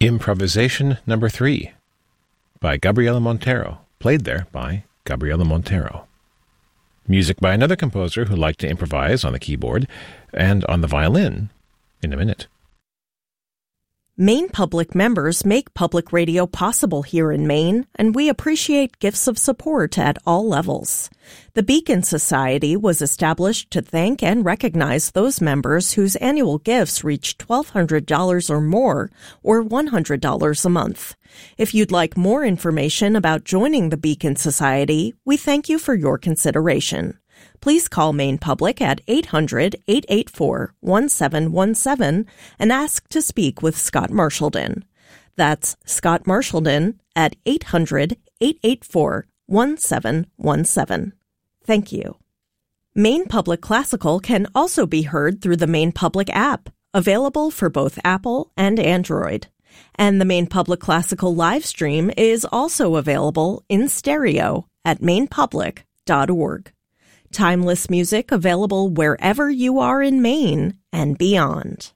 Improvisation number 3 by Gabriela Montero, played there by Gabriela Montero. Music by another composer who liked to improvise on the keyboard and on the violin in a minute. Maine Public members make public radio possible here in Maine, and we appreciate gifts of support at all levels. The Beacon Society was established to thank and recognize those members whose annual gifts reach $1,200 or more, or $100 a month. If you'd like more information about joining the Beacon Society, we thank you for your consideration. Please call Maine Public at 800-884-1717 and ask to speak with Scott Marshallden. That's Scott Marshallden at 800-884-1717. Thank you. Maine Public Classical can also be heard through the Maine Public app, available for both Apple and Android. And the Maine Public Classical live stream is also available in stereo at mainepublic.org. Timeless music available wherever you are in Maine and beyond.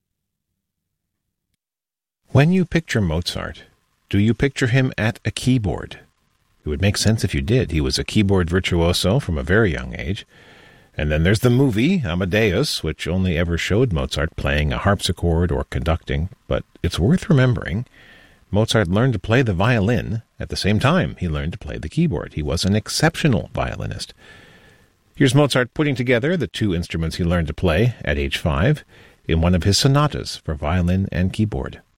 When you picture Mozart, do you picture him at a keyboard? It would make sense if you did. He was a keyboard virtuoso from a very young age. And then there's the movie, Amadeus, which only ever showed Mozart playing a harpsichord or conducting. But it's worth remembering, Mozart learned to play the violin at the same time he learned to play the keyboard. He was an exceptional violinist. Here's Mozart putting together the two instruments he learned to play at age 5 in one of his sonatas for violin and keyboard.